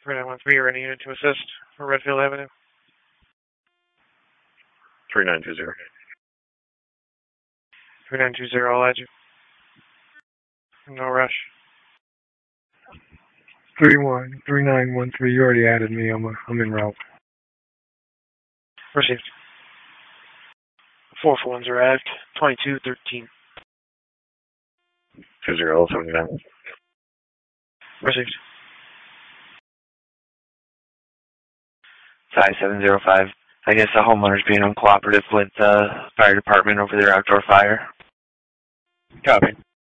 3913, you're in a unit to assist for Redfield Avenue. 3920. 3920, I'll add you. No rush. 3913, you already added me. I'm en route. Received. 4 for 1's arrived. 2213. 2079. Received. 5705. I guess the homeowner's being uncooperative with the fire department over their outdoor fire. Copy.